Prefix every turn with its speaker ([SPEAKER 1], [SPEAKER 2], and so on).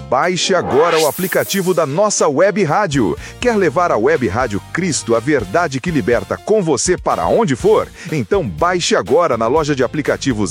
[SPEAKER 1] Baixe agora o aplicativo da nossa Web Rádio. Quer levar a Web Rádio Cristo, a verdade que liberta, com você para onde for? Então baixe agora na loja de aplicativos